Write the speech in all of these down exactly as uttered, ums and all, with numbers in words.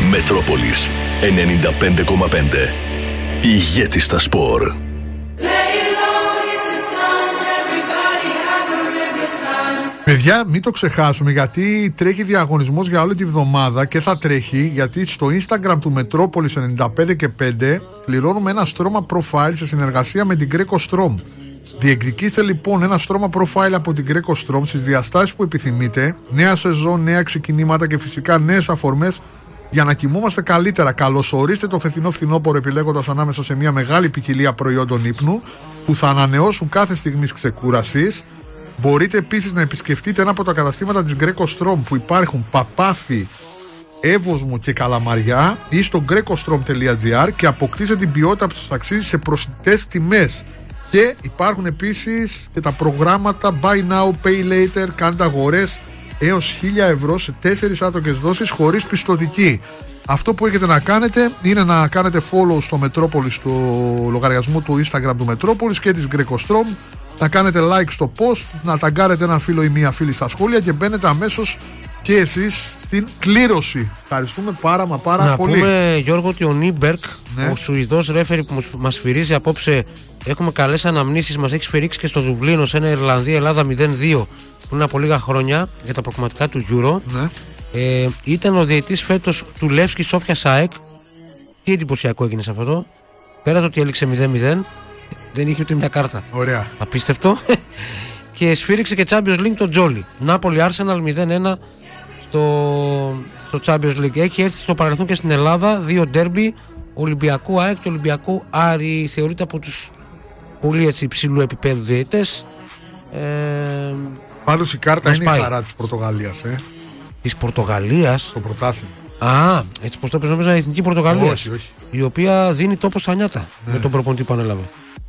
Μετρόπολης ενενήντα πέντε κόμμα πέντε. Ηγέτης στα σπορ. Παιδιά, μην το ξεχάσουμε, γιατί τρέχει διαγωνισμός για όλη τη βδομάδα και θα τρέχει, γιατί στο Instagram του Μετρόπολης ενενήντα πέντε και πέντε πληρώνουμε ένα στρώμα profile σε συνεργασία με την Greco Strom. Διεκδικήστε λοιπόν ένα στρώμα profile από την Greco Strom στις διαστάσεις που επιθυμείτε, νέα σεζόν, νέα ξεκινήματα και φυσικά νέες αφορμές για να κοιμόμαστε καλύτερα. Καλωσορίστε το φετινό φθινόπωρο επιλέγοντας ανάμεσα σε μια μεγάλη ποικιλία προϊόντων ύπνου που θα ανανεώσουν κάθε στιγμής ξεκούρασης. Μπορείτε επίσης να επισκεφτείτε ένα από τα καταστήματα της Greco Strom που υπάρχουν Παπάφη, Εύωσμο και Καλαμαριά ή στο grecostrom τελεία gr και αποκτήστε την ποιότητα που σας αξίζει σε προσιτές τιμές. Και υπάρχουν επίσης και τα προγράμματα Buy Now, Pay Later, κάντε αγορές έως χίλια ευρώ σε τέσσερις άτοκες δόσεις χωρίς πιστωτική. Αυτό που έχετε να κάνετε είναι να κάνετε follow στο Μετρόπολη, στο λογαριασμό του Instagram του Μετρόπολης και της Greco Strom, να κάνετε like στο post, να ταγκάρετε έναν φίλο ή μία φίλη στα σχόλια και μπαίνετε αμέσως και εσείς στην κλήρωση. Ευχαριστούμε πάρα μα πάρα να πολύ. Να πούμε, Γιώργο, ότι ο Νίμπερκ, ναι, ο Σουηδός ρέφερι που μας σφυρίζει απόψε, έχουμε καλές αναμνήσεις, μας έχει σφυρίξει και στο Δουβλίνο σε ένα Ιρλανδία-Ελλάδα μηδέν δύο πριν από λίγα χρόνια για τα προκριματικά του Euro. Ναι. Ε, ήταν ο διαιτής φέτος του Λεύσκη Σόφια ΣΑΕΚ. Τι εντυπωσιακό έγινε σε αυτό? Πέρα το ότι έληξε μηδέν μηδέν, δεν είχε ούτε μια κάρτα. Ωραία. Απίστευτο. Και σφύριξε και Champions League το Τζόλι. Νάπολη Arsenal μηδέν ένα στο, στο Champions League. Έχει έρθει στο παρελθόν και στην Ελλάδα δύο ντέρμπι Ολυμπιακού ΑΕΚ και Ολυμπιακού Άρη. Θεωρείται από τους πολύ έτσι υψηλού επίπεδου διαιτητές. Ε, Πάντως η κάρτα είναι πάει. η χαρά της Πορτογαλίας, ε. Της Πορτογαλίας. Το πρωτάθλημα. Α, έτσι πως το πες, νόμιζα η Εθνική Πορτογαλία. Όχι, όχι. Η οποία δίνει τόπο στα νιάτα, ναι, με τον προπονητή που ανέλαβε.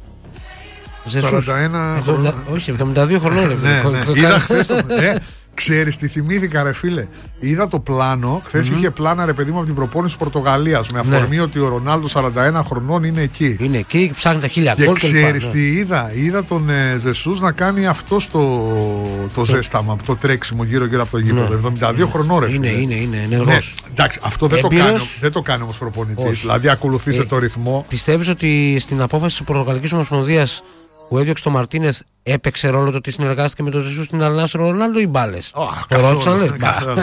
σαράντα ένα εβδομήντα, όχι, εβδομήντα δύο χρονών. Ναι, ναι. Είδα χθες το, ε, ξέρεις τι θυμήθηκα, ρε φίλε? Είδα το πλάνο. Χθες mm-hmm. είχε πλάνα, ρε παιδί μου, από την προπόνηση της Πορτογαλίας. Με αφορμή, ναι, ότι ο Ρονάλντο σαράντα ένα χρονών είναι εκεί. Είναι εκεί, ψάχνει τα χίλια γκολ. Και ξέρεις ναι. τι είδα? Είδα τον ε, Ζεσούς να κάνει αυτό στο, το ζέσταμα, το τρέξιμο γύρω-γύρω από το γήπεδο. Ναι. εβδομήντα δύο χρονών, ρε φίλε. Είναι, είναι, είναι ενεργός. Ναι. Εντάξει, αυτό δεν το, κάνει, δεν το κάνει όμως προπονητής. Δηλαδή, ακολουθήστε ε, το ρυθμό. Πιστεύεις ότι στην απόφαση της Πορτογαλικής Ομοσπονδίας που έδιωξε το Μαρτίνεθ έπαιξε ρόλο το ότι συνεργάστηκε με τον Ζεσούς στην Αλνάσερ Ρονάλντο ή μπάλες? Το ρώτησαν, λέει.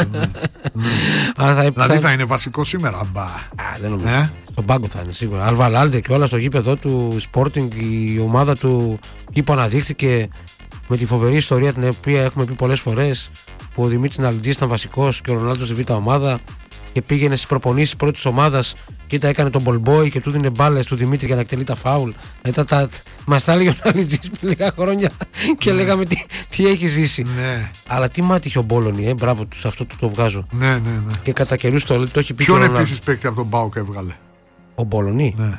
Δηλαδή θα είναι βασικό σήμερα? Μπα. Δεν νομίζω. Στον πάγκο θα είναι σίγουρα. Αλβαλάλντε και όλα στο γήπεδο του Sporting, η ομάδα του εκεί που αναδείχθηκε με τη φοβερή ιστορία την οποία έχουμε πει πολλές φορές, που ο Δημήτρης Ναλντζής ήταν βασικός και ο Ρονάλντο στη β' ομάδα και πήγαινε στις προπονήσεις πρώτης ομάδας. Κοίτα, έκανε τον μπολμπόι και του δίνε μπάλες του Δημήτρη για να εκτελεί τα φάουλ. Τα, τα, μας τα έλεγε ο Ναλντζής πριν λίγα χρόνια και ναι. λέγαμε τι, τι έχει ζήσει. Ναι. Αλλά τι μάτι είχε ο Μπόλωνη, ε, μπράβο του, σε αυτό του το βγάζω. Ναι, ναι, ναι. Και κατά καιρούς το, το έχει πει. Ποιον επίσης παίκτη από τον ΠΑΟΚ έβγαλε? Ο Μπόλωνη. Ναι.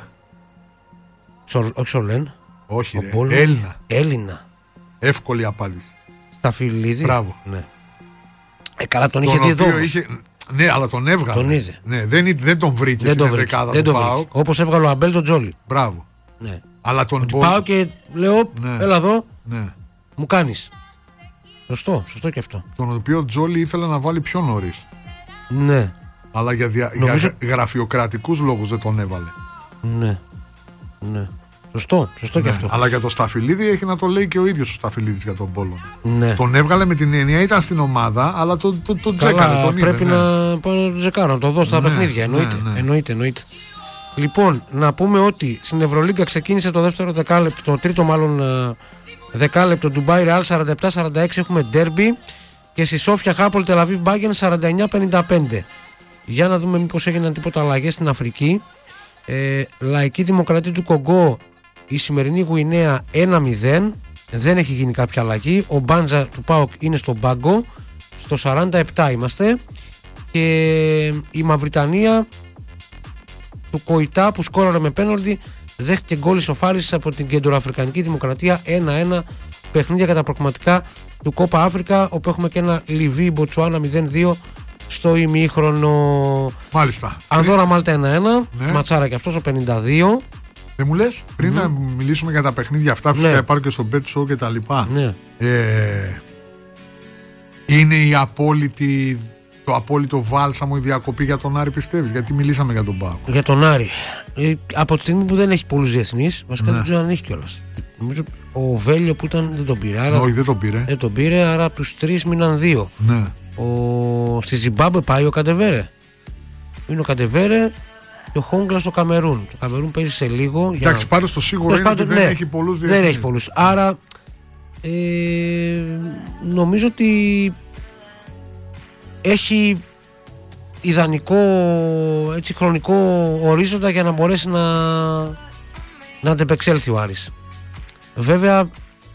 Σο, όχι Σολέν. Όχι, ο ρε. Μπόλωνη. Έλληνα. Έλληνα. Εύκολη απάντηση. Σταφυλίδη. Μπράβο. Ναι. Ε, καλά, τον, τον είχε δει εδώ. Είχε... Ναι, αλλά τον έβγαλε. Τον είδε. Ναι, δεν, δεν τον βρήκε δεν στην τον δεκάδα δεν του τον ΠΑΟΚ. Όπως έβγαλε ο Αμπέλ τον Τζόλι. Μπράβο. Ναι. Αλλά τον Μπο... Πάω και λέω, ναι, έλα εδώ, ναι, μου κάνεις. Σωστό, σωστό και αυτό. Τον οποίο Τζόλι ήθελε να βάλει πιο νωρίς. Ναι. Αλλά για, δια... Νομίζω... για γραφειοκρατικούς λόγους δεν τον έβαλε. Ναι. Ναι. Σωστό, σωστό, ναι, και αυτό. Αλλά για το Σταφυλίδη έχει να το λέει και ο ίδιος ο Σταφυλίδης για τον Πόλο. Ναι. Τον έβγαλε με την έννοια, ήταν στην ομάδα, αλλά τον το, το, το τζέκανε. Τον πρέπει είδε, να ναι. πάω να το τζεκάρω, να το δω στα, ναι, παιχνίδια. Εννοείται, ναι, ναι. εννοείται, εννοείται. Λοιπόν, να πούμε ότι στην Ευρωλίγκα ξεκίνησε το δεύτερο δεκάλεπτο, το τρίτο μάλλον δεκάλεπτο, Ντουμπάι Ρεάλ σαράντα επτά σαράντα έξι, έχουμε ντέρμπι, και στη Σόφια Χάπολ Τελαβίβ Μπάγεν σαράντα εννιά πενήντα πέντε. Για να δούμε μήπως έγιναν τίποτα αλλαγές στην Αφρική. Ε, Λαϊκή Δημοκρατία του Κογκό, η σημερινή Γουινέα ένα μηδέν, δεν έχει γίνει κάποια αλλαγή. Ο Μπάντζα του ΠΑΟΚ είναι στον πάγκο, στο σαράντα επτά είμαστε. Και η Μαυριτανία του Κοϊτά, που σκόραρε με πέναλτι, δέχτηκε γκόλ ισοφάρισης από την Κεντροαφρικανική Δημοκρατία ένα ένα. Παιχνίδια κατά προκριματικά του Κόπα Αφρικα, όπου έχουμε και ένα Λιβύη Μποτσουάνα μηδέν δύο στο ημίχρονο. Μάλιστα. Ανδόρα Μάλτα ένα ένα, ναι, ματσάρα και αυτό στο πενήντα δύο. Δεν μου λες, πριν mm-hmm. να μιλήσουμε για τα παιχνίδια αυτά, φυσικά, ναι, υπάρχουν και στο Bet Show και τα λοιπά. Ναι. Ε, είναι η απόλυτη το απόλυτο βάλσαμο η διακοπή για τον Άρη, πιστεύεις? Γιατί μιλήσαμε για τον ΠΑΟΚ. Για τον Άρη. Ε, από τη στιγμή που δεν έχει πολλούς διεθνείς, βασικά ναι. δεν ξέρω αν έχει κιόλας. Νομίζω ο Βέλιο που ήταν δεν τον πήρε. Άρα, όχι, δεν τον πήρε. Δεν τον πήρε, άρα από τους τρεις μείναν δύο. Ναι. Ο... Στη Ζιμπάμπουε πάει ο Καντεβέρε. Είναι ο Καντεβέρε και ο Χόγκλα στο Καμερούν. Το Καμερούν παίζει σε λίγο. Εντάξει, για... πάντως το σίγουρο είναι πάντως, ότι ναι, δεν έχει πολλούς διεθνείς. Δεν έχει πολλούς. Άρα ε, νομίζω ότι έχει ιδανικό έτσι, χρονικό ορίζοντα για να μπορέσει να, να αντεπεξέλθει ο Άρης. Βέβαια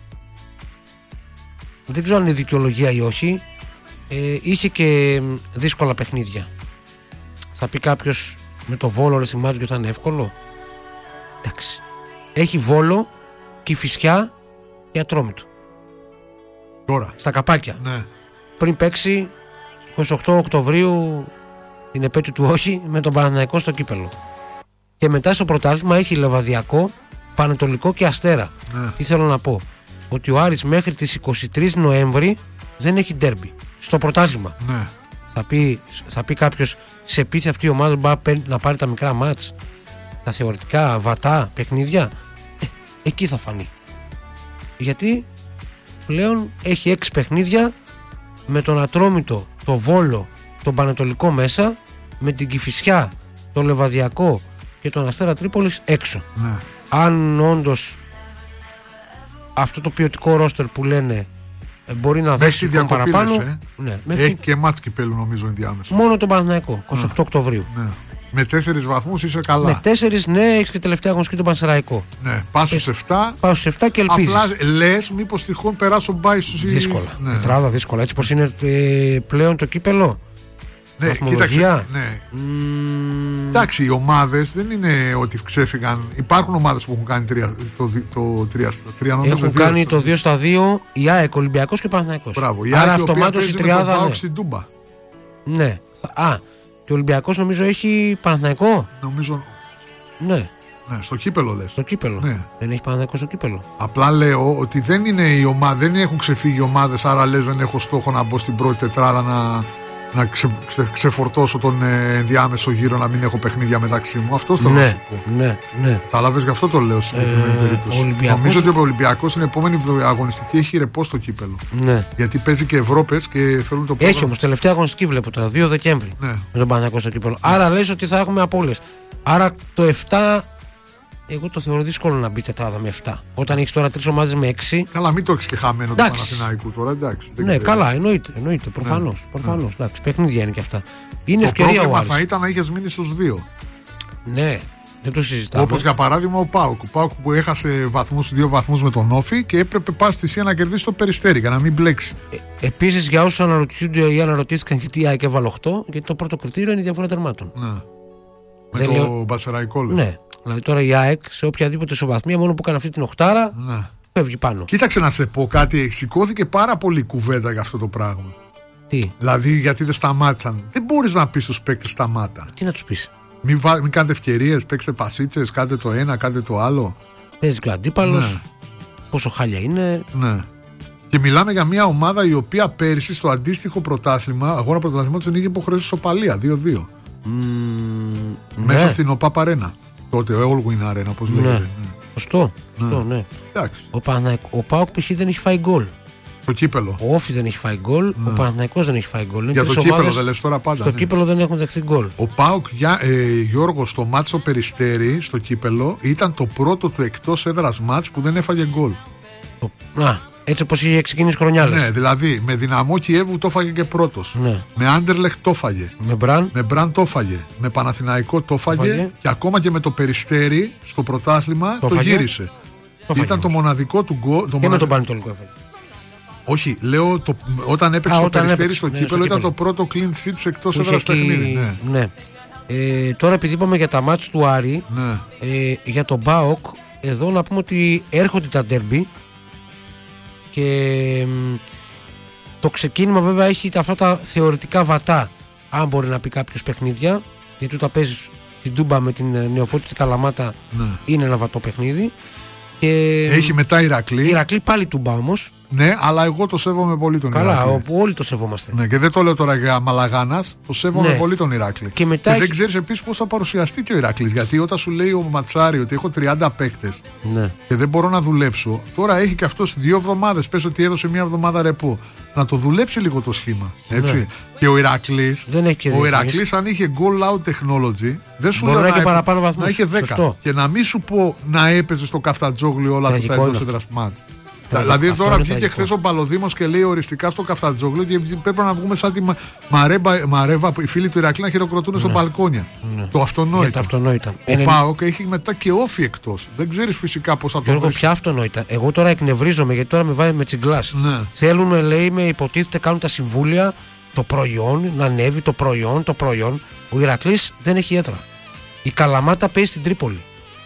δεν ξέρω αν είναι δικαιολογία ή όχι, ε, είχε και δύσκολα παιχνίδια. Θα πει κάποιος με το Βόλο ρε Σιμάτιο θα είναι εύκολο. Εντάξει, έχει Βόλο, Κηφισιά και Ατρόμητο τώρα στα καπάκια, ναι. Πριν παίξει είκοσι οκτώ Οκτωβρίου την επέτειο του όχι με τον Παναθηναϊκό στο κύπελο. Και μετά στο πρωτάθλημα έχει Λεβαδιακό, Πανετολικό και Αστέρα. Ναι. Τι θέλω να πω? Ότι ο Άρης μέχρι τις είκοσι τρεις Νοέμβρη δεν έχει ντέρμπι στο πρωτάθλημα. Ναι. Θα πει, θα πει κάποιος, σε πείθει αυτή η ομάδα να πάρει τα μικρά μάτς, τα θεωρητικά βατά παιχνίδια? Ε, εκεί θα φανεί. Γιατί πλέον έχει έξι παιχνίδια με τον Ατρόμητο, το Βόλο, τον Πανετολικό μέσα, με την Κηφισιά, τον Λεβαδιακό και τον Αστέρα Τρίπολης έξω. Ναι. Αν όντως αυτό το ποιοτικό ρόστερ που λένε μπορεί να δώσει ακόμα παραπάνω, ε. ναι, έχει μέχρι... και μάτς κυπέλλου νομίζω ενδιάμεσα. Μόνο τον Παναθηναϊκό είκοσι οκτώ ναι. Οκτωβρίου. Ναι. Με τέσσερις βαθμούς είσαι καλά. Με τέσσερις, ναι, έχεις και τελευταία αγωνιστική τον Πανσεραϊκό. Ναι, πας στους εφτά. Πάω στους εφτά και ελπίζεις. Απλά λες μήπως τυχόν περάσω μπάι στους... Δύσκολα. Ναι. Τετράδα δύσκολα. Έτσι πως είναι ε, πλέον το κύπελο. Ναι, κοίταξε. Ναι. Mm... Εντάξει, οι ομάδες δεν είναι ότι ξέφυγαν. Υπάρχουν ομάδες που έχουν κάνει τρία, το, το, τρία, τρία νομίζω. Έχουν δύο, κάνει το δύο στα δύο η ΑΕΚ, Ολυμπιακός και Παναθηναϊκός. Μπράβο. Η Άρα ΑΕΚ αυτομάτως η τριάδα. Ναι. Στην Τούμπα. Ναι. Α, και ο Ολυμπιακός νομίζω έχει Παναθηναϊκό. Νομίζω. Ναι. Ναι, στο κύπελο λες. Στο κύπελο. Ναι. Δεν έχει Παναθηναϊκό στο κύπελο. Απλά λέω ότι δεν είναι οι ομάδες, δεν έχουν ξεφύγει οι ομάδες, άρα λες δεν έχω στόχο να μπω στην πρώτη τετράδα να. να ξε, ξε, ξεφορτώσω τον ε, ενδιάμεσο γύρο, να μην έχω παιχνίδια μεταξύ μου. Αυτό θέλω ναι, να σου πω. Ναι, ναι. Κατάλαβες, γι' αυτό το λέω σε συγκεκριμένη ε, περίπτωση. Ολυμπιακός... Νομίζω ότι ο Ολυμπιακός στην επόμενη αγωνιστική έχει ρεπό στο κύπελο. Ναι. Γιατί παίζει και Ευρώπες και θέλουν το πρόγραμμα. Έχει όμως τελευταία αγωνιστική, βλέπω τώρα, δύο Δεκέμβρη ναι. με τον Παναθηναϊκό στο κύπελο. Ναι. Άρα λες ότι θα έχουμε απώλειες. Άρα το επτά. Εγώ το θεωρώ δύσκολο να μπει τετράδα με επτά. Όταν έχει τώρα τρεις ομάδες με έξι. Καλά, μην το έχει και χαμένο του Παναθηναϊκού τώρα, εντάξει. Ναι, ξέρει. Καλά, εννοείται. εννοείται προφανώς. Ναι. Προφανώς. Ναι. Παιχνίδια είναι και αυτά. Είναι το ευκαιρία. Το πρόβλημα θα ήταν να είχε μείνει στους δύο. Ναι, δεν το συζητάμε. Όπως για παράδειγμα ο ΠΑΟΚ. Ο ΠΑΟΚ που έχασε βαθμούς, δύο βαθμούς με τον Όφη και έπρεπε πάση θυσία να κερδίσει το Περιστέρι για να μην μπλέξει. Ε, Επίσης, για όσους αναρωτιούνται ή αναρωτήθηκαν γιατί η ΑΕΚ έβαλε οκτώ, γιατί το πρώτο κριτήριο είναι η διαφορά τερμάτων. Ναι. Δεν με το λέω... Μπατσεραϊκό λες. Ναι. Δηλαδή τώρα η ΑΕΚ σε οποιαδήποτε ισοβαθμία, μόνο που έκανε αυτή την οχτάρα, ναι. φεύγει πάνω. Κοίταξε να σε πω κάτι, σηκώθηκε πάρα πολύ κουβέντα για αυτό το πράγμα. Τι? Δηλαδή γιατί δεν σταμάτησαν. Δεν μπορείς να πεις στους παίκτες σταμάτα. Τι να τους πεις? Μην, βα... μην κάνετε ευκαιρίες, παίξτε πασίτσες, κάντε το ένα, κάντε το άλλο. Παίζει και ο αντίπαλος, ναι. πόσο χάλια είναι. Ναι. Και μιλάμε για μια ομάδα η οποία πέρυσι στο αντίστοιχο πρωτάθλημα, αγώνα πρωταθλήματος, δεν είχε υποχρέωση σοπαλία δύο δύο. Mm, μέσα ναι. στην ΟΠΑΠ Αρένα. Τότε, All-Win Arena, όπως λέγεται. Ναι. Ναι. Σωστό, σωστό, ναι. ναι. Ο, Παναθ... ο ΠΑΟΚ π.χ. δεν έχει φάει γκολ. Στο κύπελο. Ο Όφη δεν έχει φάει γκολ. Ναι. Ο Παναθηναϊκός δεν έχει φάει γκολ. Για το κύπελο δεν λες τώρα πάντα. Στο ναι. κύπελο δεν έχουν δεχτεί γκολ. Ο ΠΑΟΚ, ε, Γιώργο, στο μάτς στο Περιστέρι, στο κύπελο, ήταν το πρώτο του εκτός έδρας μάτς που δεν έφαγε γκολ. Το... Να. Έτσι όπως είχε ξεκινήσει χρονιά. Ναι, δηλαδή με Δυναμό Κιέβου το έφαγε και πρώτος. Ναι. Με Άντερλεχτ το έφαγε. Με Μπραν. Με Μπραν το έφαγε. Με Παναθηναϊκό το έφαγε. Και ακόμα και με το Περιστέρι στο πρωτάθλημα το, το γύρισε. Το ήταν το μοναδικό του γκολ. Και με τον Πανετολικό έφαγε. Όχι, λέω το, όταν έπαιξε Α, το όταν Περιστέρι έπαιξε, στο, ναι, κύπελο, στο ήταν κύπελο. το πρώτο clean sheet σε εκτός έδρας παιχνίδι. Ναι. ναι. Ε, τώρα επειδή είπαμε για τα μάτς του Άρη, ναι. ε, για τον ΠΑΟΚ, εδώ να πούμε ότι έρχονται τα ντέρμπι. Και το ξεκίνημα βέβαια έχει αυτά τα θεωρητικά βατά, αν μπορεί να πει κάποιος, παιχνίδια, γιατί όταν παίζει την Τούμπα με την Νεοφώτιστη Καλαμάτα, ναι. είναι ένα βατό παιχνίδι. Και έχει μετά Ηρακλή. Ηρακλή πάλι Τούμπα όμως, Ναι, αλλά εγώ το σέβομαι πολύ τον Καλά, Ηράκλειο. Καλά, όλοι το σεβόμαστε. Ναι, και δεν το λέω τώρα για Μαλαγάνας, το σέβομαι ναι. πολύ τον Ηράκλειο. Και, μετά και έχει... δεν ξέρεις επίσης πώς θα παρουσιαστεί και ο Ηράκλειος. Γιατί όταν σου λέει ο Ματσάρη ότι έχω τριάντα παίκτες ναι. και δεν μπορώ να δουλέψω, τώρα έχει και αυτός δύο εβδομάδες. Πες ότι έδωσε μία εβδομάδα ρεπό. Να το δουλέψει λίγο το σχήμα. Έτσι. Ναι. Και ο Ηράκλειος, ο Ηράκλειος αν είχε goal out technology, δεν σου μπορεί λέω να, να, είχε παραπάνω βαθμούς. να είχε δέκα. Σωστό. Και να μην σου πω να έπαιζε στο Καφτατζόγλιο όλα αυτά εντός έδρας μάτς. Δηλαδή αυτό τώρα βγήκε χθες ο Παλωδήμος και λέει οριστικά στο Καφτατζόγλιο και πρέπει να βγούμε σαν τη Μαρέβα, Μαρέβα οι φίλοι του Ηρακλή να χειροκροτούν ναι. στο μπαλκόνια. Ναι. Το αυτονόητο. αυτονόητα. Ο είναι... ΠΑΟΚ έχει μετά και όφι εκτός. Δεν ξέρεις φυσικά πώς θα το βρεις. Πια αυτονόητα. Εγώ τώρα εκνευρίζομαι γιατί τώρα με βάζει με τσιγκλάς. Ναι. Θέλουν, λέει, με υποτίθεται κάνουν τα συμβούλια το προϊόν, να ανέβει το προϊόν, το προϊόν. Ο Ηρακλής δεν έχει έδρα. Η Καλαμάτα παίζει στην Τρίπολη.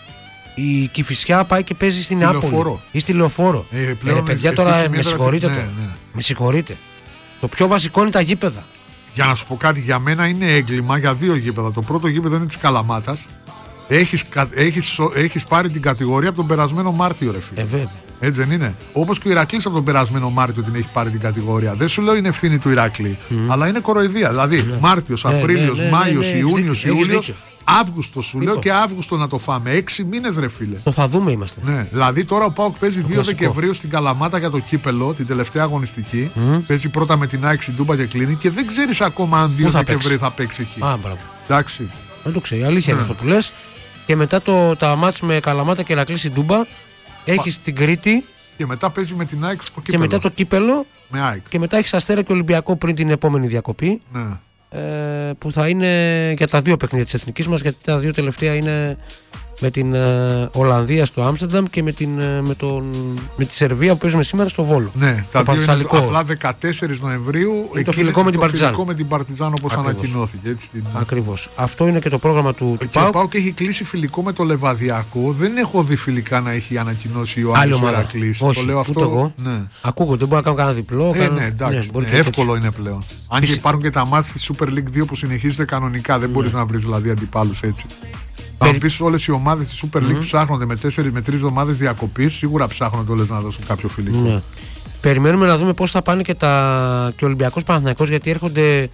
Η Κηφισιά πάει και παίζει στην Νεάπολη ή στη Λεωφόρο. Ε, πλέον ε, παιδιά, τώρα με συγχωρείτε. Ναι, το. ναι. Με συγχωρείτε. Το πιο βασικό είναι τα γήπεδα. Για να σου πω κάτι, για μένα είναι έγκλημα για δύο γήπεδα. Το πρώτο γήπεδο είναι της Καλαμάτας. Έχεις, έχεις, έχεις πάρει την κατηγορία από τον περασμένο Μάρτιο, ρε φίλε. Ε, βέβαια. Έτσι δεν είναι. Όπως και ο Ηρακλής από τον περασμένο Μάρτιο την έχει πάρει την κατηγορία. Δεν σου λέω είναι ευθύνη του Ηρακλή, mm. αλλά είναι κοροϊδία. Δηλαδή ναι. Μάρτιος, Απρίλιος, ναι, ναι, Μάιος, ναι, ναι, Ιούνιος, Ιούλιος. Αύγουστο σου λέω και Αύγουστο να το φάμε. Έξι μήνες ρε φίλε. Το θα δούμε είμαστε. Ναι, δηλαδή τώρα ο ΠΑΟΚ παίζει δύο Δεκεμβρίου στην Καλαμάτα για το κύπελο, την τελευταία αγωνιστική. Mm. Παίζει πρώτα με την ΑΕΚ στην Τούμπα και κλείνει και δεν ξέρεις ακόμα αν δύο Δεκεμβρίου θα παίξει εκεί. Α, μπράβο. Εντάξει. Δεν το ξέρει. Αλήθεια ναι. είναι αυτό που λες. Και μετά το, τα μάτς με Καλαμάτα και Ηρακλή στην Τούμπα έχει την Κρήτη. Και μετά παίζει με την ΑΕΚ στο κύπελο. Και μετά το κύπελο. Με ΑΕΚ. Και μετά έχει Αστέρα και Ολυμπιακό πριν την επόμενη διακοπή. Ναι. Ε, που θα είναι για τα δύο παιχνίδια της εθνικής μας, γιατί τα δύο τελευταία είναι με την ε, Ολλανδία στο Άμστερνταμ και με, την, ε, με, τον, με τη Σερβία που παίζουμε σήμερα στο Βόλο. Ναι, τα δύο είναι απλά δεκατέσσερις Νοεμβρίου το φιλικό με την Παρτιζάν. Το φιλικό με την Παρτιζάν όπως ανακοινώθηκε. Έτσι, την... Ακριβώς. Αυτό είναι και το πρόγραμμα του, του και ΠΑΟΚ. Ο ΠΑΟΚ έχει κλείσει φιλικό με το Λεβαδιακό. Δεν έχω δει φιλικά να έχει ανακοινώσει ο Ιωάννης Ηρακλής. Όχι, το λέω αυτό. Εγώ. Ναι. Ακούγονται, δεν μπορώ να κάνω κανένα διπλό. Ε, ναι, εντάξει, ναι, ναι, εύκολο είναι πλέον. Αν και υπάρχουν και τα μάτια στη Super League δύο που συνεχίζεται κανονικά, δεν μπορεί να βρει δηλαδή αντιπάλους έτσι. Αν Περι... πει όλες οι ομάδες της Super League mm-hmm. ψάχνονται με τέσσερις με τρεις εβδομάδες διακοπής, σίγουρα ψάχνονται όλες να δώσουν κάποιο φιλικό. Ναι. Περιμένουμε να δούμε πώς θα πάνε και, τα... και ο Ολυμπιακός Παναθηναϊκός, γιατί έρχονται.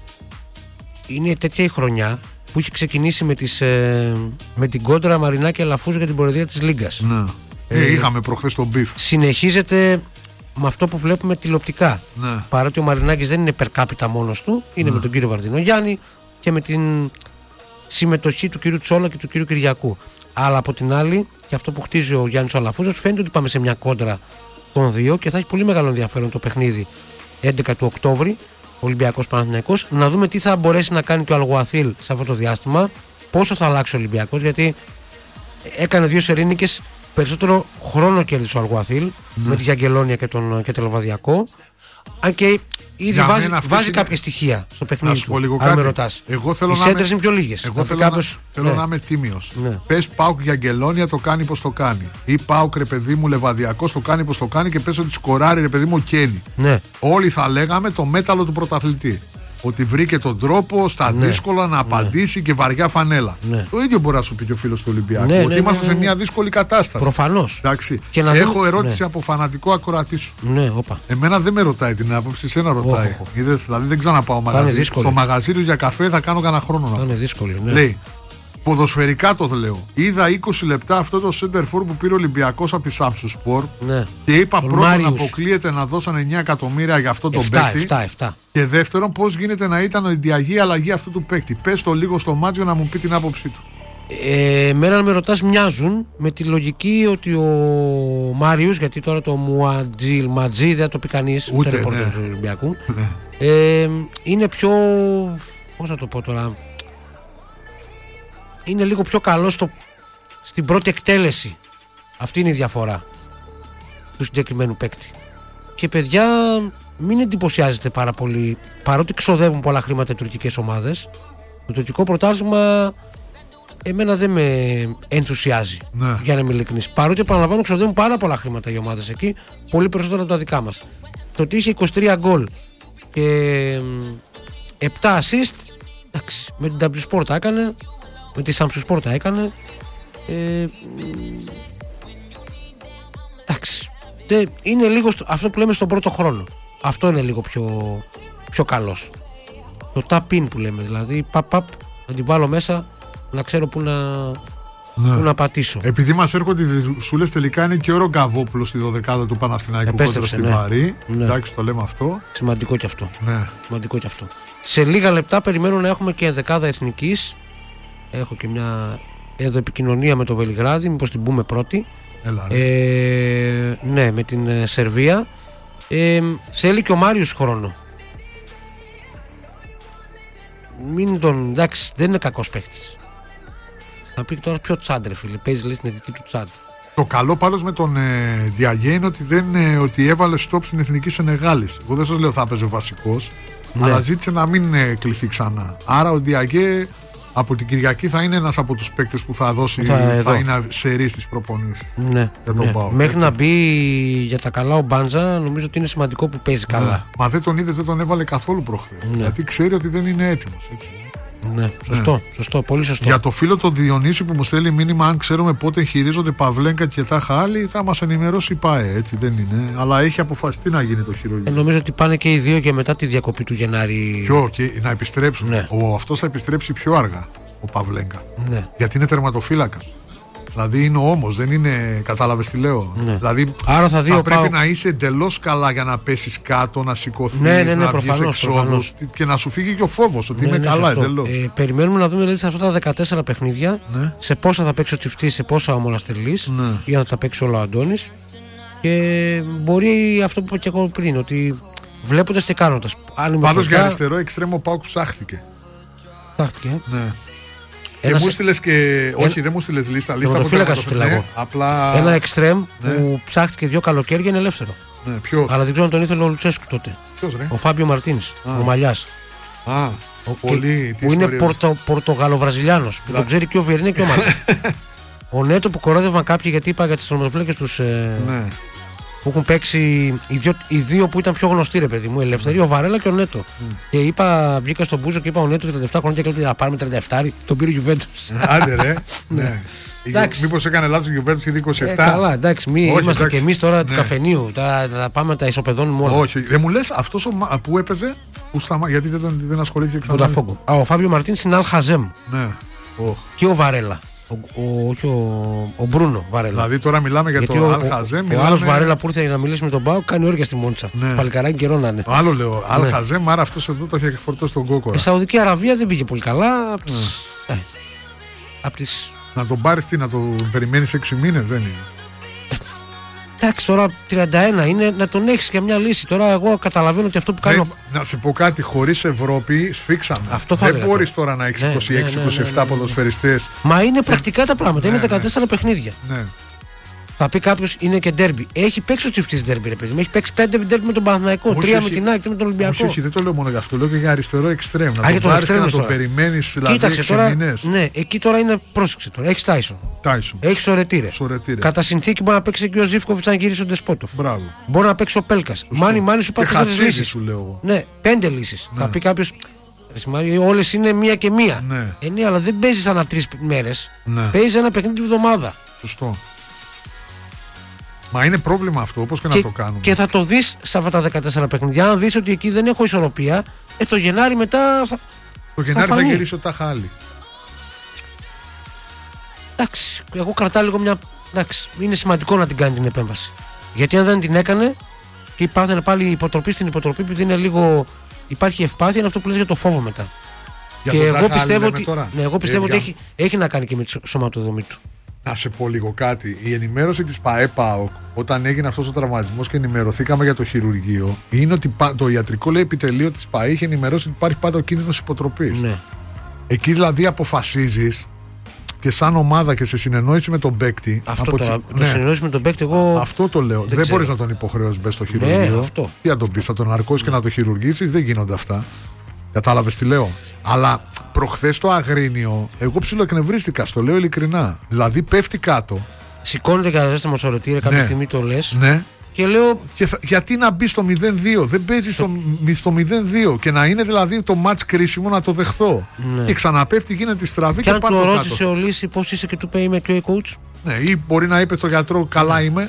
Είναι τέτοια η χρονιά που έχει ξεκινήσει με, τις, ε... με την κόντρα Μαρινάκη και Αλαφούζου για την προεδρία της Λίγκας. Ναι. Ε, ε, είχαμε προχθές τον μπιφ. Συνεχίζεται με αυτό που βλέπουμε τηλεοπτικά. Ναι. Παρότι ο Μαρινάκης δεν είναι περκάπιτα μόνος του, είναι ναι. με τον κύριο Βαρδινό Γιάννη και με την συμμετοχή του κύριου Τσόλα και του κύριου Κυριακού. Αλλά από την άλλη, και αυτό που χτίζει ο Γιάννης Αλαφούζος, φαίνεται ότι πάμε σε μια κόντρα των δύο και θα έχει πολύ μεγάλο ενδιαφέρον το παιχνίδι έντεκα του Οκτώβρη, Ολυμπιακός Παναθηναϊκός. Να δούμε τι θα μπορέσει να κάνει και ο Αλγουαθίλ σε αυτό το διάστημα, πόσο θα αλλάξει ο Ολυμπιακός, γιατί έκανε δύο σερίνικες, περισσότερο χρόνο κέρδισε ο Αλγουαθίλ ναι. με τη Γιαγγελόνια και τον και το Λεβαδιακό. Αν και ήδη βάζει, βάζει είναι... κάποια στοιχεία στο παιχνίδι του. Λίγο αν με ρωτάς. Εγώ θέλω οι να σέντρες είναι πιο λίγες. Εγώ θέλω, κάποιος... να... θέλω ναι. να είμαι τίμιος. Ναι. Πες ΠΑΟΚ Γιαγγελόνια το κάνει πως το κάνει. Ή ΠΑΟΚ ρε παιδί μου Λεβαδιακός το κάνει πως το κάνει και πες ότι σκοράρει ρε παιδί μου ο Κένι. Ναι. Όλοι θα λέγαμε το μέταλλο του πρωταθλητή. Ότι βρήκε τον τρόπο στα ναι. δύσκολα να απαντήσει ναι. και βαριά φανέλα. Ναι. Το ίδιο μπορεί να σου πει και ο φίλος του Ολυμπιακού. Ναι, ότι ναι, είμαστε ναι, ναι, ναι. σε μια δύσκολη κατάσταση. Προφανώς. Έχω δω... ερώτηση ναι. από φανατικό ακροατή σου. Ναι, όπα. Εμένα δεν με ρωτάει την άποψη, εσένα ρωτάει. Oh, oh, oh. Είδες, δηλαδή δεν ξαναπάω μαγαζί. Στο μαγαζί του για καφέ θα κάνω κανένα χρόνο. Θα είναι δύσκολο. Ναι. Λέει, ποδοσφαιρικά το λέω. Είδα είκοσι λεπτά αυτό το center for που πήρε ο Ολυμπιακός από τη Samsung Sport ναι. και είπα τον πρώτον Μάριους. Αποκλείεται να δώσαν εννιά εκατομμύρια για αυτό τον παίκτη. Και δεύτερον, πώς γίνεται να ήταν η διαγή αλλαγή αυτού του παίκτη. Πες το λίγο στο μάτζιο να μου πει την άποψή του. Ε, εμένα αν με ρωτάς μοιάζουν με τη λογική ότι ο Μάριους, γιατί τώρα το Μουατζίλ Ματζί δεν το πει κανείς ούτε ναι. του Ολυμπιακού ναι. ε, είναι πιο, πώς να το πω τώρα, είναι λίγο πιο καλό στο, στην πρώτη εκτέλεση. Αυτή είναι η διαφορά του συγκεκριμένου παίκτη. Και παιδιά, μην εντυπωσιάζετε πάρα πολύ, παρότι ξοδεύουν πολλά χρήματα οι τουρκικές ομάδες. Το τουρκικό πρωτάθλημα εμένα δεν με ενθουσιάζει, ναι. για να είμαι ειλικρινής. Παρότι επαναλαμβάνω, ξοδεύουν πάρα πολλά χρήματα οι ομάδες εκεί, πολύ περισσότερα από τα δικά μας. Το ότι είχε είκοσι τρία γκολ και επτά assist, εντάξει, με την W Sport τα έκανε, με τη Samsung Sport τα έκανε. Ε, εντάξει, Οπότε είναι λίγο στο, αυτό που λέμε στον πρώτο χρόνο. Αυτό είναι λίγο πιο, πιο καλός. Το tap-in που λέμε, δηλαδή παπ-παπ, να την βάλω μέσα, να ξέρω πού να, ναι. πού να πατήσω. Επειδή μας έρχονται οι σούλες, τελικά είναι και ο Ρογκαβόπουλος στη δωδεκάδα του Παναθηναϊκού κόντρα στην Βαρύ. Ναι. Εντάξει, το λέμε αυτό. Σημαντικό κι αυτό. Ναι. Σημαντικό κι αυτό. Σε λίγα λεπτά περιμένω να έχουμε και δεκάδα εθνικής. Έχω και μια εδώ επικοινωνία με το Βελιγράδι, μήπως την πούμε πρώτη. Έλα, ε, ναι, με την ε, Σερβία. Ε, θέλει και ο Μάριος χρόνο. Μην τον. Εντάξει, δεν είναι κακός παίκτης. Θα πει τώρα πιο τσάντρε, φίλε. Παίζει λέει στην εθνική του Τσάντ. Το καλό πάντως με τον ε, Διαγέ είναι ότι, δεν, ε, ότι έβαλε στόπ στην εθνική Σενεγάλης. Εγώ δεν σας λέω θα έπαιζε βασικός, ναι. αλλά ζήτησε να μην ε, κληθεί ξανά. Άρα ο Διαγέ από την Κυριακή θα είναι ένας από τους παίκτες που θα δώσει, θα, θα είναι σερί στις προπονήσεις. Ναι, για τον ναι. Πάο, μέχρι έτσι. Να μπει για τα καλά ο Μπάντζα, νομίζω ότι είναι σημαντικό που παίζει ναι. καλά. Μα δεν τον είδες, δεν τον έβαλε καθόλου προχθές. Ναι. Γιατί ξέρει ότι δεν είναι έτοιμος. Έτσι. Ναι, σωστό, ναι. σωστό, πολύ σωστό. Για το φίλο τον Διονύση που μου στέλνει μήνυμα, αν ξέρουμε πότε χειρίζονται Παυλέγκα και τάχα άλλοι, θα μας ενημερώσει η ΠΑΕ, έτσι δεν είναι. Αλλά έχει αποφασιστεί να γίνει το χειρουργείο. Ε, νομίζω ότι πάνε και οι δύο και μετά τη διακοπή του Γενάρη. Ποιο, και να επιστρέψουν. Ναι. Ο, αυτός θα επιστρέψει πιο αργά, ο Παυλέγκα. Ναι. Γιατί είναι τερματοφύλακας. Δηλαδή είναι όμως, δεν είναι. Κατάλαβες τι λέω. Ναι. Δηλαδή άρα θα, θα πρέπει πάω... να είσαι εντελώς καλά για να πέσεις κάτω, να σηκωθείς, ναι, ναι, ναι, να βγεις εξόδους και να σου φύγει και ο φόβος ότι ναι, είμαι ναι, καλά εντελώς. Ε, περιμένουμε να δούμε δηλαδή, σε αυτά τα δεκατέσσερα παιχνίδια ναι. σε πόσα θα παίξει ο Τσιφτής, σε πόσα ο Μοναστηρλής ναι. για να τα παίξει όλο ο Αντώνης. Και μπορεί αυτό που είπα και εγώ πριν, ότι βλέποντας και κάνοντας. Πάντως για αριστερό εξτρέμο ΠΑΟΚ ψάχθηκε. Ψάχθηκε. Ναι. Και μου στείλες και. Ένα... Όχι, δεν μου στείλες λίστα. Λίστα από το σου ναι, απλά... Ένα εξτρέμ ναι. που ψάχτηκε δύο καλοκαίρια είναι ελεύθερο. Ναι, ποιος? Αλλά δεν ξέρω αν τον ήθελε ο Λουτσέσκου τότε. Ποιος, ρε? Ο Φάμπιο Μαρτίνς, ο Μαλλιάς. Α, ο... πολύ. Που είναι Πορτο... Πορτογαλοβραζιλιάνος. Που ναι. τον ξέρει και ο Βιερίνε και ο Μαλλιάς. Ο Νέτο που κορόδευαν κάποιοι γιατί είπα για τις τερματοφύλακες τους. Ε... Ναι. Που έχουν παίξει οι δύο, οι δύο που ήταν πιο γνωστοί, ρε παιδί μου, Ελευθερή, ο Βαρέλα και ο Νέτο. Mm. Και είπα, βγήκα στον Μπούζο και είπα: ο Νέτο τριάντα επτά χρόνια και έλεγε να πάρουμε τριάντα επτά, τον πήρε η Γιουβέντους. Άντε, ρε. Ναι. Μήπως έκανε λάθος η Γιουβέντους ήδη είκοσι επτά. Ε, καλά, εντάξει, μη όχι, είμαστε κι εμείς τώρα ναι. του καφενείου. Τα, τα πάμε, τα ισοπεδώνουμε όλα. Όχι, δεν μου λες αυτός που έπαιζε, που σταμα... γιατί δεν, δεν ασχολήθηκε ξανά. Α, ο Φάμπιο Μαρτίν είναι Αλ Χαζέμ. Ναι. Και ο Βαρέλα. Ο, ο, όχι ο, ο Μπρούνο Βαρέλα. Δηλαδή τώρα μιλάμε για γιατί το Αλ Χαζέμ. Ο, μιλάμε... ο άλλος Βαρέλα που ήρθε να μιλήσει με τον Πάο κάνει όρια στη Μόντσα. Ναι. Παλικαράκι καιρό να είναι. Άλλο λέω. Αλ Χαζέμ, άρα αυτός εδώ το είχε φορτώσει τον Κόκορα. Η Σαουδική Αραβία δεν πήγε πολύ καλά. Ναι. Ε, απ τις... Να τον πάρεις τι, να τον περιμένεις έξι μήνες, δεν είναι. Εντάξει, τώρα τριάντα ένα είναι να τον έχεις για μια λύση. Τώρα εγώ καταλαβαίνω ότι αυτό που κάνω. Δεν, να σε πω κάτι, χωρίς Ευρώπη σφίξαμε. Αυτό θα δεν μπορείς τώρα να έχεις ναι, είκοσι έξι είκοσι επτά ναι, ναι, ναι, ναι, ποδοσφαιριστές. Μα είναι πρακτικά τα πράγματα. Ναι, είναι δεκατέσσερα ναι. παιχνίδια. Ναι. Θα πει κάποιο είναι και ντέρμπι. Έχει παίξει ο Τσιφτής ντέρμπι, ρε παιδί μου. Έχει παίξει πέντε ντέρμπι με τον Παναθηναϊκό, τρία με την ΑΕΚ, με τον Ολυμπιακό. Όχι, όχι, δεν το λέω μόνο για αυτό. Λέω και για αριστερό εξτρέμ. Να τον πάρεις και να τον περιμένεις δηλαδή έξι μήνες. Ναι, εκεί τώρα είναι πρόσεξε τώρα. Έχει Τάισον. Έχει Σορετήρε. Κατά συνθήκη μπορεί να παίξει και ο Ζίβκοβιτς να γυρίσει ο Ντεσπότοφ. Μπορεί να παίξει ο Πέλκας. Μάνι μάνι σου πάρει τέσσερις λύσεις. Ναι, πέντε λύσεις. Θα πει κάποιο. Όλες είναι μία και μία. Ε, ναι, αλλά δεν παίζει ανά τρεις μέρες. Παίζει ένα παιχνίδι τη βδομάδα. Σωστό. Μα είναι πρόβλημα αυτό, όπως και, και να το κάνουμε. Και θα το δεις σε αυτά τα δεκατέσσερα παιχνίδια. Αν δεις ότι εκεί δεν έχω ισορροπία, ε, το Γενάρη μετά. Θα, το Γενάρη θα, θα γυρίσει ο Ταχάλη. Εντάξει, εγώ κρατάω λίγο μια. Εντάξει, είναι σημαντικό να την κάνει την επέμβαση. Γιατί αν δεν την έκανε, και πάθαινε πάλι υποτροπή στην υποτροπή, επειδή είναι λίγο. Υπάρχει ευπάθεια, είναι αυτό που λες για το φόβο μετά. Για και το εγώ πιστεύω ότι, ναι, εγώ πιστεύω ότι έχει, έχει να κάνει και με τη σωματοδομή του. Να σε πω λίγο κάτι. Η ενημέρωση της ΠΑΕ-ΠΑΟΚ όταν έγινε αυτός ο τραυματισμός και ενημερωθήκαμε για το χειρουργείο είναι ότι το ιατρικό λέει επιτελείο της ΠΑΕ είχε ενημερώσει ότι υπάρχει πάντα ο κίνδυνος υποτροπής. Ναι. Εκεί δηλαδή αποφασίζεις και σαν ομάδα και σε συνεννόηση με τον παίκτη. Αυτό από τώρα, τσι... το ναι. συνεννόηση με τον παίκτη, εγώ. Αυτό το λέω. Δεν, δεν μπορείς να τον υποχρεώσεις μπες στο χειρουργείο. Ναι, αυτό. Τι να τον πεις, θα τον αρκώσεις και να το χειρουργήσεις, δεν γίνονται αυτά. Κατάλαβες τι λέω. Αλλά προχθές το Αγρίνιο, εγώ ψιλοεκνευρίστηκα, στο λέω ειλικρινά. Δηλαδή πέφτει κάτω. Σηκώνεται κατά ζέστα μοσορετήρια, κάποια ναι. στιγμή το λες. Ναι. Και λέω. Και θα, γιατί να μπει στο μηδέν δύο, δεν παίζει στο, στο μηδέν δύο και να είναι δηλαδή το μάτς κρίσιμο να το δεχθώ. Ναι. Και ξαναπέφτει, γίνεται στραβή και, και πάνω κάτω. Αν του ρώτησε ο Λύση πώς είσαι και του είπε είμαι και ο coach. Ναι, ή μπορεί να είπε στο γιατρό καλά είμαι.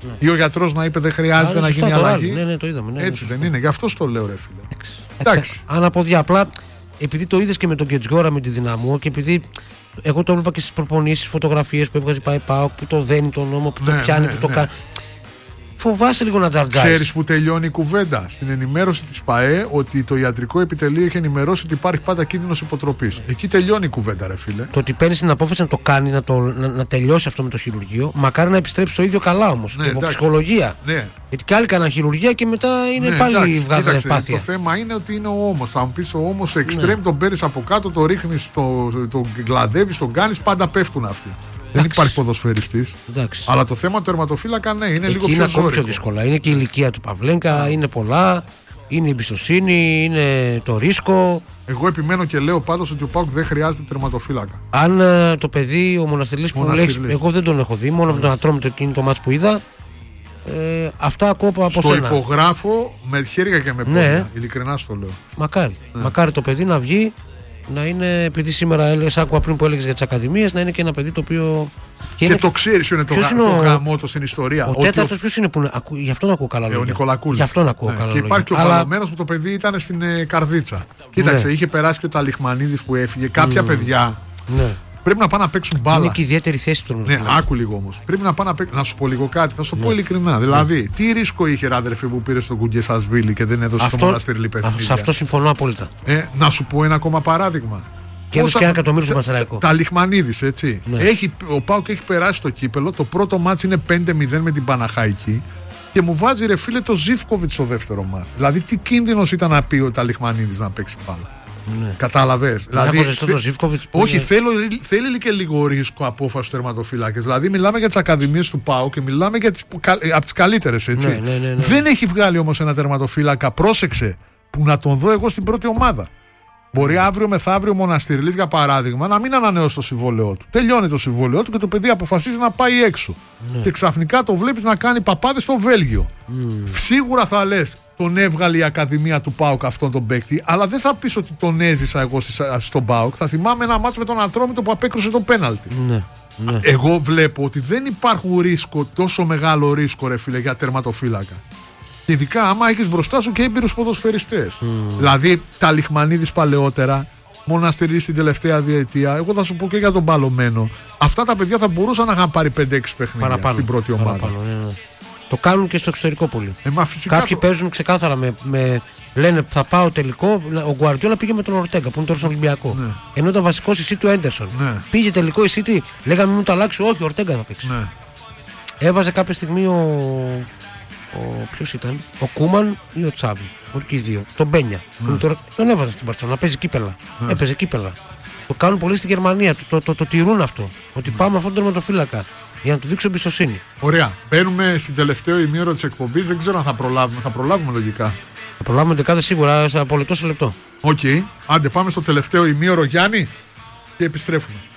ναι. Ή ο γιατρός να είπε δεν χρειάζεται Άρα, να γίνει αλλαγή. Ναι, ναι, το είδαμε. Ναι, Έτσι ναι, δεν είναι, γι' αυτό το λέω, ρε φίλε. Εντάξει. Αναποδιά. Απλά επειδή το είδες και με τον Κετζιόρα με τη Δυναμό και επειδή εγώ το έβλεπα και στις προπονήσεις, φωτογραφίες που έβγαζε πάει ΠΑΟΚ, που το δένει τον νόμο, που ναι, το πιάνει, ναι, που το ναι. κάνει. Φοβάσαι λίγο να τζαρτζάρεις. Ξέρεις που τελειώνει η κουβέντα? Στην ενημέρωση της ΠΑΕ ότι το ιατρικό επιτελείο έχει ενημερώσει ότι υπάρχει πάντα κίνδυνος υποτροπής. Εκεί τελειώνει η κουβέντα, ρε φίλε. Το ότι παίρνει την απόφαση να το κάνει, να, το, να, να τελειώσει αυτό με το χειρουργείο, μακάρι να επιστρέψει στο ίδιο καλά όμως. Ναι, από ψυχολογία. Ναι. Γιατί και άλλοι κάναν χειρουργία και μετά είναι ναι, πάλι βγάζουν ευπάθεια. Το θέμα είναι ότι είναι ο ώμος. Θα μου πεις ο ώμος σε extreme, ναι. τον παίρνεις από κάτω, το ρίχνεις, το, το γκλαντεύεις, τον κάνεις, πάντα πέφτουν αυτοί. Δεν υπάρχει ποδοσφαιριστής. Αλλά το θέμα του τερματοφύλακα ναι, είναι εκεί λίγο πιο ζώρικο. Είναι πιο δύσκολα. Είναι και η ηλικία του Παυλένκα, είναι πολλά. Είναι η εμπιστοσύνη, είναι το ρίσκο. Εγώ επιμένω και λέω πάντως ότι ο ΠΑΟΚ δεν χρειάζεται τερματοφύλακα. Αν uh, το παιδί, ο Μοναστηρλής που λέει, εγώ δεν τον έχω δει, μόνο με τον Ατρόμητο εκείνη το μάτς που είδα. Ε, αυτά ακούω από στο σένα. Στο υπογράφω με χέρια και με πόδια. Ναι. Ειλικρινά στο λέω. Μακάρι. Ναι. Μακάρι το παιδί να βγει. Να είναι, επειδή σήμερα έλεγες, άκουγα πριν που έλεγες για τις ακαδημίες, να είναι και ένα παιδί το οποίο. Και, και είναι... το ξέρεις, είναι το, γα... το γαμώτο στην ιστορία. Ο τέταρτος ποιος είναι που είναι, ακού... γι' αυτό να ακούω καλά λόγια. Ε, ο Νικολακούλης. Γι' αυτό να ακούω ναι. καλά και λόγια. υπάρχει και ο Αλλά... παλωμένος που το παιδί ήταν στην ε, Καρδίτσα. Κοίταξε, ναι. είχε περάσει και ο Ταλιχμανίδης που έφυγε. Κάποια mm. παιδιά. Ναι. Πρέπει να πάνε να παίξουν μπάλα. Είναι και ιδιαίτερη θέση του. Ναι, άκου λίγο όμως. Πρέπει να πάνε να παίξουν. Να σου πω λίγο κάτι, θα σου το ναι. πω ειλικρινά. Δηλαδή, ναι. τι ρίσκο είχε ράδερφε που πήρε στον Κουγκιεσασβίλη και δεν έδωσε αυτό... στο Μοναστηρλή παιχνίδια. Σε αυτό συμφωνώ απόλυτα. Ε, να σου πω ένα ακόμα παράδειγμα. Και έδωσε και ένα εκατομμύριο στο Πανσεραϊκό. Τα Λιχμανίδης, έτσι. Ναι. Έχει, ο ΠΑΟΚ έχει περάσει το κύπελο. Το πρώτο μάτς είναι πέντε μηδέν με την Παναχαϊκή. Και μου βάζει ρε φίλε το Ζίβκοβιτς στο δεύτερο μάτς. Δηλαδή, τι κίνδυνος ήταν να πει ο Ταλιχμανίδης να παίξει μπάλα. Ναι. Κατάλαβες. Δηλαδή, θε... Όχι, είναι... θέλω, θέλει και λίγο ρίσκο απόφαση του τερματοφύλακες. Δηλαδή, μιλάμε για τις ακαδημίες του ΠΑΟΚ και μιλάμε για τις, από τις καλύτερες, έτσι. Ναι, ναι, ναι, ναι. Δεν έχει βγάλει όμως ένα τερματοφύλακα, πρόσεξε, που να τον δω εγώ στην πρώτη ομάδα. Μπορεί αύριο μεθαύριο ο Μοναστηρλής, για παράδειγμα, να μην ανανεώσει το συμβόλαιό του. Τελειώνει το συμβόλαιό του και το παιδί αποφασίζει να πάει έξω. Ναι. Και ξαφνικά το βλέπεις να κάνει παπάδες στο Βέλγιο. Mm. Σίγουρα θα λες, τον έβγαλε η Ακαδημία του ΠΑΟΚ αυτόν τον παίκτη, αλλά δεν θα πεις ότι τον έζησα εγώ στον ΠΑΟΚ. Θα θυμάμαι ένα μάτς με τον Ατρόμητο που απέκρουσε το πέναλτι. Ναι. Ναι. Εγώ βλέπω ότι δεν υπάρχουν ρίσκο, τόσο μεγάλο ρίσκο, ρε φίλε, για τερματοφύλακα. Ειδικά άμα έχεις μπροστά σου και έμπειρους ποδοσφαιριστές. Mm. Δηλαδή, τα Λιχμανίδης παλαιότερα, Μοναστηρής στην τελευταία διετία, εγώ θα σου πω και για τον Παλωμένο. Αυτά τα παιδιά θα μπορούσαν να είχαν πάρει πέντε έξι παιχνίδια παραπάνω, στην πρώτη ομάδα. Παραπάνω, ναι, ναι. Το κάνουν και στο εξωτερικό πολύ. Ε, Κάποιοι το... παίζουν ξεκάθαρα με, με. Λένε θα πάω τελικό. Ο Γκουαρδιόλα πήγε με τον Ορτέγκα που είναι τώρα στον Ολυμπιακό. Ναι. Ενώ ήταν βασικό η City του Έντερσον. Ναι. Πήγε τελικό η City, λέγαμε μην το αλλάξει. Όχι, ο Ορτέγκα θα παίξει. Ναι. Έβαζε κάποια στιγμή ο. ο ποιος ήταν, ο Κούμαν ή ο Τσάβη. Όχι και οι δύο. Τον Μπένια. Ναι. Τον, τον έβαζε στην Μπαρτσελόνα να παίζει κύπελα. Ναι. Έπαιζε κύπελα. Το κάνουν πολύ στη Γερμανία. Το, το, το, το τηρούν αυτό. Ότι ναι. πάμε αυτόν τον τερματοφύλακα. Για να του δείξω εμπιστοσύνη. Ωραία. Μπαίνουμε στην τελευταίο ημίωρο της εκπομπής. Δεν ξέρω αν θα προλάβουμε. Θα προλάβουμε λογικά. Θα προλάβουμε δεκάδες σίγουρα από λεπτό σε λεπτό. Οκ. Okay. Άντε πάμε στο τελευταίο ημίωρο, Γιάννη, και επιστρέφουμε.